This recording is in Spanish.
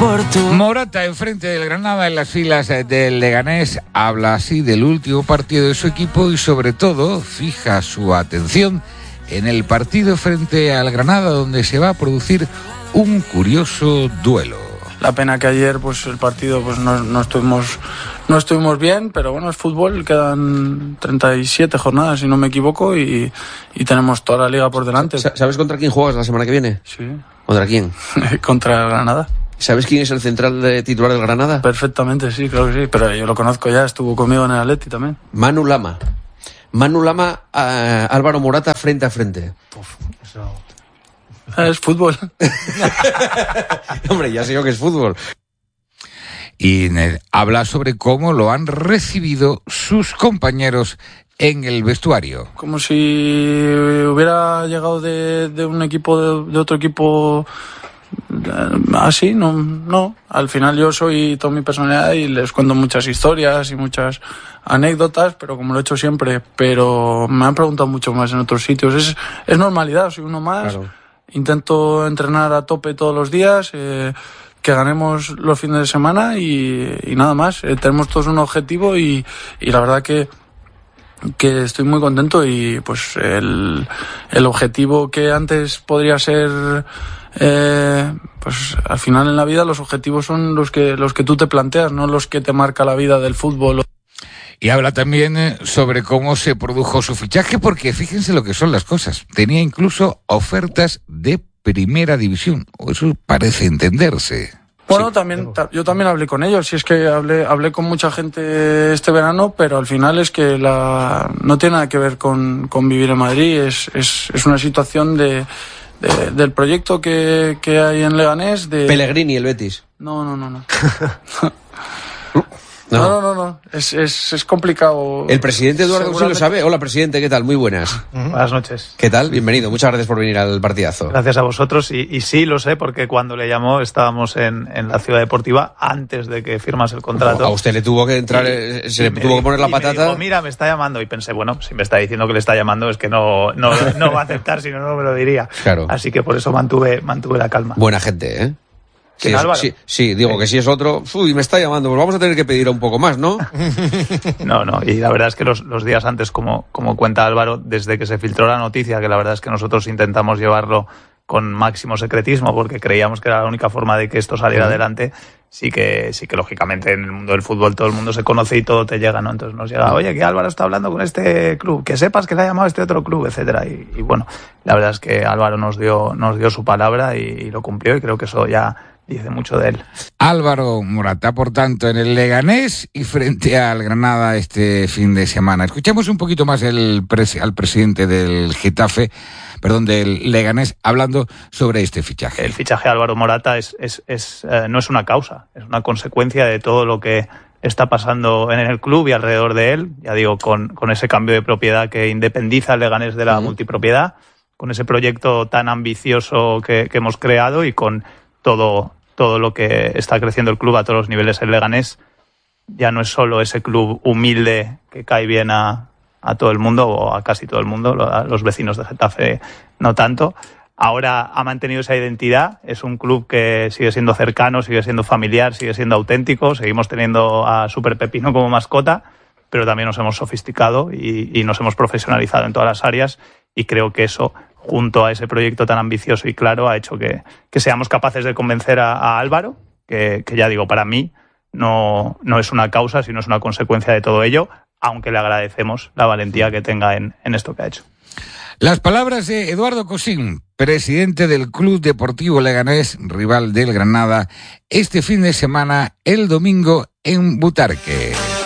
Morata, enfrente del Granada, en las filas del Leganés, habla así del último partido de su equipo y sobre todo fija su atención en el partido frente al Granada, donde se va a producir un curioso duelo. La pena que ayer pues el partido pues no estuvimos bien, pero bueno, es fútbol, quedan 37 jornadas si no me equivoco y tenemos toda la liga por delante. ¿Sabes contra quién juegas la semana que viene? Sí. ¿Contra quién? Contra Granada. ¿Sabes quién es el central titular del Granada? Perfectamente, sí, creo que sí, pero yo lo conozco ya, estuvo conmigo en el Atleti también. Manu Lama, Álvaro Morata frente a frente. Es fútbol. Hombre, ya sé yo que es fútbol. Y habla sobre cómo lo han recibido sus compañeros en el vestuario. Como si hubiera llegado de un equipo, de otro equipo así, no. Al final yo soy toda mi personalidad y les cuento muchas historias y muchas anécdotas, pero como lo he hecho siempre, pero me han preguntado mucho más en otros sitios. Es normalidad, soy uno más. Claro. Intento entrenar a tope todos los días, que ganemos los fines de semana y nada más. Tenemos todos un objetivo y la verdad que estoy muy contento y pues el objetivo que antes podría ser, pues al final en la vida los objetivos son los que tú te planteas, no los que te marca la vida del fútbol. Y habla también sobre cómo se produjo su fichaje, porque fíjense lo que son las cosas. Tenía incluso ofertas de primera división, o eso parece entenderse. Bueno, sí. Yo también hablé con ellos, y es que hablé con mucha gente este verano, pero al final es que no tiene nada que ver con vivir en Madrid, es una situación del proyecto que hay en Leganés. Pellegrini, el Betis. No. No. Es complicado. El presidente Eduardo sí lo sabe. Hola, presidente, ¿qué tal? Muy buenas. Buenas noches. ¿Qué tal? Bienvenido. Muchas gracias por venir al partidazo. Gracias a vosotros. Y sí lo sé, porque cuando le llamó estábamos en la Ciudad Deportiva antes de que firmase el contrato. A usted le tuvo que entrar, se le tuvo que poner la patata. Me dijo, mira, me está llamando. Y pensé, bueno, si me está diciendo que le está llamando es que no va a aceptar, si no, no me lo diría. Claro. Así que por eso mantuve la calma. Buena gente, ¿eh? Sí, digo que si es otro, me está llamando, pues vamos a tener que pedir un poco más, ¿no? No, y la verdad es que los días antes, como cuenta Álvaro, desde que se filtró la noticia, que la verdad es que nosotros intentamos llevarlo con máximo secretismo, porque creíamos que era la única forma de que esto saliera adelante, sí que lógicamente en el mundo del fútbol todo el mundo se conoce y todo te llega, ¿no? Entonces nos llega, oye, que Álvaro está hablando con este club, que sepas que le ha llamado este otro club, etcétera. Y bueno, la verdad es que Álvaro nos dio su palabra y lo cumplió, y creo que eso ya dice mucho de él. Álvaro Morata, por tanto, en el Leganés y frente al Granada este fin de semana. Escuchamos un poquito más al presidente del del Leganés, hablando sobre este fichaje. El fichaje de Álvaro Morata no es una causa, es una consecuencia de todo lo que está pasando en el club y alrededor de él. Ya digo, con ese cambio de propiedad que independiza al Leganés de la multipropiedad, con ese proyecto tan ambicioso que hemos creado y con todo lo que está creciendo el club a todos los niveles. El Leganés ya no es solo ese club humilde que cae bien a todo el mundo, o a casi todo el mundo, a los vecinos de Getafe no tanto. Ahora ha mantenido esa identidad, es un club que sigue siendo cercano, sigue siendo familiar, sigue siendo auténtico, seguimos teniendo a Super Pepino como mascota, pero también nos hemos sofisticado y nos hemos profesionalizado en todas las áreas, y creo que eso, junto a ese proyecto tan ambicioso y claro, ha hecho que seamos capaces de convencer a Álvaro, que ya digo, para mí no es una causa, sino es una consecuencia de todo ello, aunque le agradecemos la valentía que tenga en esto que ha hecho. Las palabras de Eduardo Cosín, presidente del Club Deportivo Leganés, rival del Granada, este fin de semana, el domingo en Butarque.